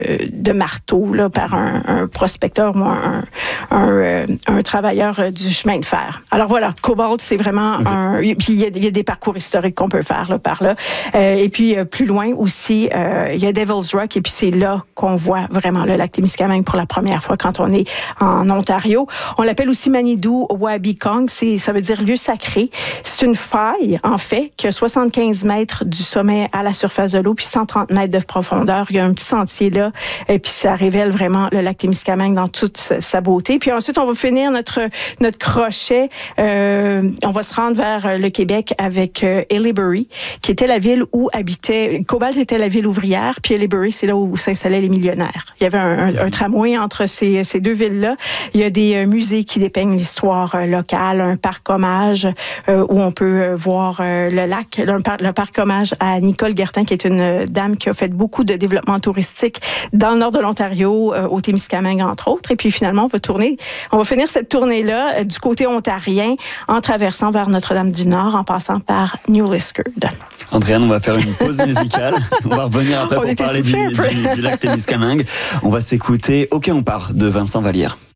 de marteau là, par un prospecteur ou un travailleur du chemin de fer. Alors voilà, Cobalt, c'est vraiment puis il y a des parcours historiques qu'on peut faire là, par là. Et puis plus loin aussi, il y a Devil's Rock, et puis c'est là qu'on voit vraiment le lac Témiscamingue pour la première fois quand on est en Ontario. On l'appelle aussi Manitou Wabikong, ça veut dire lieu sacré. C'est une faille, en fait, qui a 75 mètres du sommet à la surface de l'eau, puis 130 mètres de profondeur. Il y a un petit sentier là, et puis ça révèle vraiment le lac Témiscamingue dans toute sa beauté. Puis ensuite, on va finir notre crochet. On va se rendre vers le Québec avec Haileybury, qui était la ville où habitait... Cobalt était la ville ouvrière, puis Haileybury, c'est là où s'installaient les millionnaires. Il y avait un tramway entre ces deux villes-là. Il y a des musées qui dépeignent l'histoire locale, un parc hommage où on peut voir le lac, le parc hommage à Nicole Guertin, qui est une dame qui a fait beaucoup de développement touristique dans le nord de l'Ontario, au Témiscamingue, entre autres. Et puis finalement, on va finir cette tournée-là du côté ontarien en traversant vers Notre-Dame-du-Nord, en passant par New Liskeard. Andréane, on va faire une pause musicale. On va revenir après pour parler du lac Témiscamingue. On va s'écouter « Ok, on part » de Vincent Vallière.